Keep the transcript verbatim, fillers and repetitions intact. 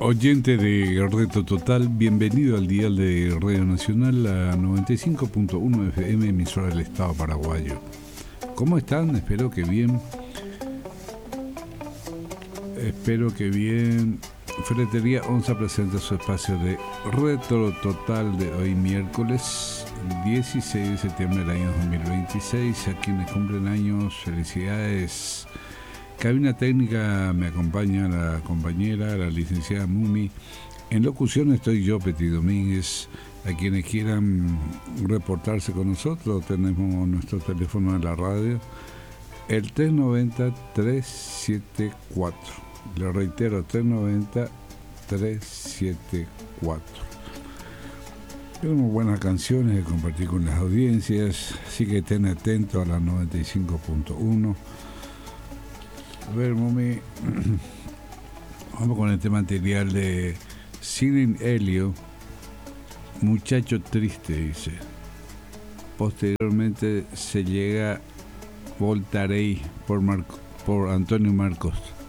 Oyente de Reto Total, bienvenido al dial de Radio Nacional, a noventa y cinco punto uno F M, emisora del Estado paraguayo. ¿Cómo están? Espero que bien. Espero que bien. Ferretería Onza presenta su espacio de Retro Total de hoy, miércoles dieciséis de septiembre del año dos mil veintiséis. A quienes cumplen años, felicidades. Cabina técnica me acompaña la compañera, la licenciada Mumi. En locución estoy yo, Petit Domínguez. A quienes quieran reportarse con nosotros, tenemos nuestro teléfono de la radio, el tres noventa, tres setenta y cuatro. Le reitero, tres noventa, tres setenta y cuatro. Tenemos buenas canciones que compartir con las audiencias, así que estén atentos a la noventa y cinco punto uno. A ver, Mumi, vamos con este material de Cyril Helio, Muchacho Triste, dice. Posteriormente se llega Voltarei por, Marco, por Antonio Marcos.